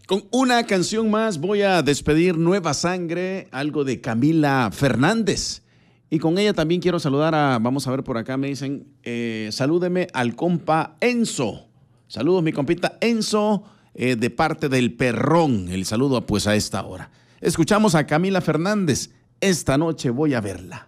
Con una canción más voy a despedir Nueva Sangre, algo de Camila Fernández. Y con ella también quiero saludar vamos a ver por acá, me dicen, salúdeme al compa Enzo. Saludos mi compita Enzo, de parte del Perrón. El saludo pues a esta hora. Escuchamos a Camila Fernández, esta noche voy a verla.